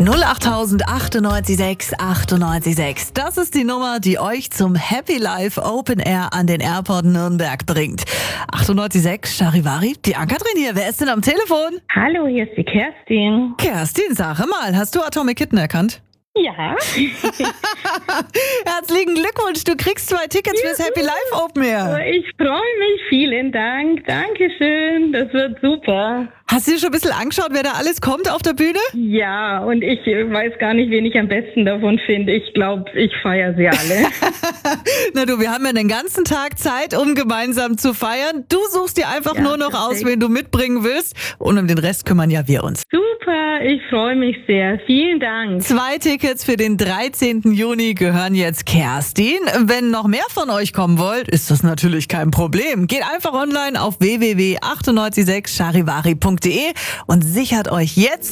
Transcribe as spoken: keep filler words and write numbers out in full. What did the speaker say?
null acht achtundneunzig sechs achtundneunzig sechs. Das ist die Nummer, die euch zum Happy Life Open Air an den Airport Nürnberg bringt. achtundneunzig sechs, Charivari, die Ann-Kathrin hier. Wer ist denn am Telefon? Hallo, hier ist die Kerstin. Kerstin, sag mal, hast du Atomic Kitten erkannt? Ja. Herzlichen Glückwunsch, du kriegst zwei Tickets fürs Happy Life Open Air. Ich freue mich, vielen Dank. Dankeschön, das wird super. Hast du dir schon ein bisschen angeschaut, wer da alles kommt auf der Bühne? Ja, und ich weiß gar nicht, wen ich am besten davon finde. Ich glaube, ich feiere sie alle. Na du, wir haben ja den ganzen Tag Zeit, um gemeinsam zu feiern. Du suchst dir einfach Ja, nur noch perfekt. aus, wen du mitbringen willst. Und um den Rest kümmern ja wir uns. Super, ich freue mich sehr. Vielen Dank. Zwei Tickets für den dreizehnten Juni gehören jetzt Kerstin. Wenn noch mehr von euch kommen wollt, ist das natürlich kein Problem. Geht einfach online auf w w w punkt achtundneunzig sechs charivari punkt de und sichert euch jetzt